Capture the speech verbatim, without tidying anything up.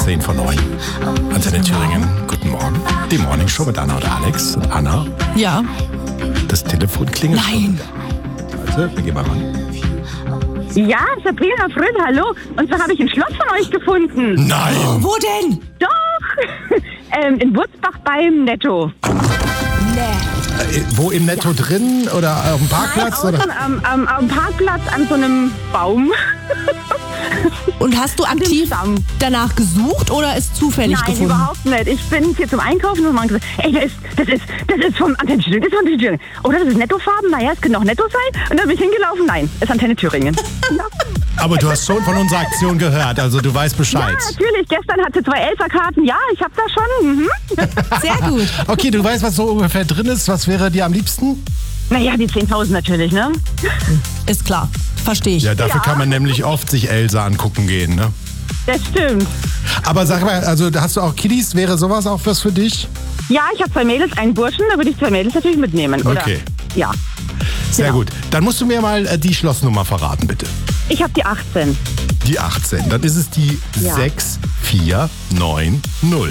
zehn vor neun. Antenne Thüringen, guten Morgen. Die Morning Show mit Anna und Alex. Und Anna, Ja. das Telefon klingelt. Nein. Also, wir gehen mal ran. Ja, Sabrina Fröll, hallo. Und zwar habe ich ein Schloss von euch gefunden. Nein! Wo denn? Doch! ähm, in Wurzbach beim Netto. Nee. Äh, wo im Netto drin oder auf dem Parkplatz? Nein, Oder? außen am, am, am Parkplatz an so einem Baum. Und hast du aktiv Stamm. danach gesucht oder ist zufällig Nein, gefunden? überhaupt nicht. Ich bin hier zum Einkaufen und man gesagt, ey, das ist, das ist, das ist vom Antenne Thüringen, das ist von Antenne Thüringen. Oder das ist Nettofarben, naja, es könnte auch Netto sein. Und dann bin ich hingelaufen, nein, es ist Antenne Thüringen. Ja. Aber du hast schon von unserer Aktion gehört, also du weißt Ja, Bescheid. natürlich. Gestern hatte zwei Elfer-Karten. Ja, ich hab das schon. Mhm. Sehr gut. Okay, du weißt, was so ungefähr drin ist. Was wäre dir am liebsten? Naja, die zehntausend natürlich, ne? Ist klar. Verstehe ich. Ja, dafür Ja. kann man nämlich oft sich Elsa angucken gehen, ne? Das stimmt. Aber sag mal, also hast du auch Kiddies? Wäre sowas auch was für dich? Ja, ich habe zwei Mädels, einen Burschen, da würde ich zwei Mädels natürlich mitnehmen, oder? Okay. Ja. Sehr Genau. gut. Dann musst du mir mal äh, die Schlossnummer verraten, bitte. Ich habe die achtzehn. Die achtzehn. Dann ist es die Ja. sechs vier neun null.